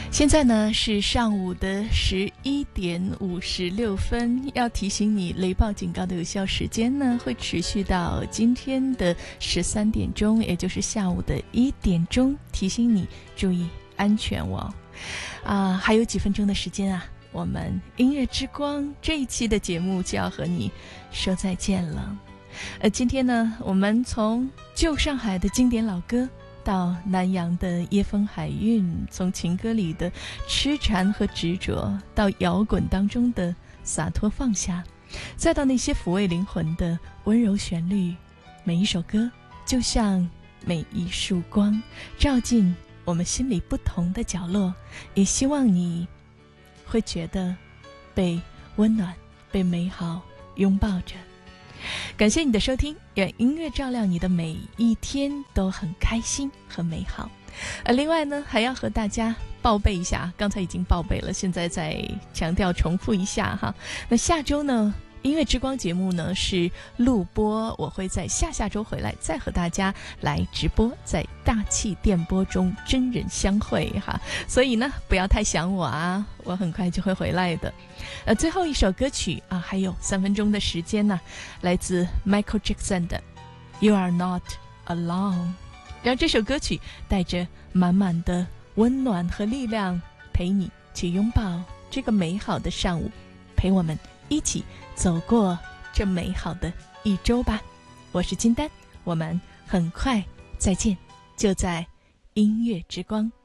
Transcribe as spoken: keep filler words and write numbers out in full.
现在呢是上午的十一点五十六分，要提醒你雷暴警告的有效时间呢会持续到今天的十三点钟，也就是下午的一点钟，提醒你注意安全哦。啊，还有几分钟的时间啊，我们音乐之光这一期的节目就要和你说再见了。呃，今天呢，我们从旧上海的经典老歌，到南洋的夜风海韵，从情歌里的痴缠和执着，到摇滚当中的洒脱放下，再到那些抚慰灵魂的温柔旋律，每一首歌就像每一束光，照进我们心里不同的角落，也希望你会觉得被温暖，被美好拥抱着。感谢你的收听，愿音乐照亮你的每一天都很开心和美好。呃，另外呢，还要和大家报备一下，刚才已经报备了，现在再强调重复一下哈。那下周呢，音乐之光节目呢是录播，我会在下下周回来再和大家来直播，在大气电波中真人相会哈。所以呢，不要太想我啊，我很快就会回来的。呃，最后一首歌曲啊，还有三分钟的时间呢，来自 Michael Jackson 的 You Are Not Alone， 让这首歌曲带着满满的温暖和力量，陪你去拥抱这个美好的上午，陪我们一起走过这美好的一周吧。我是金丹，我们很快再见，就在音乐之光。